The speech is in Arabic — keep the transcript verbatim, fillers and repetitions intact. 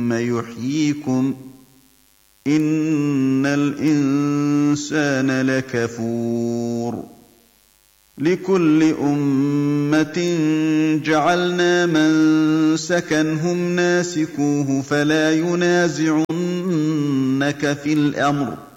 ثم يحييكم إن الإنسان لكفور لكل أمة جعلنا منسكا هم ناسكوه فلا ينازعنك في الأمر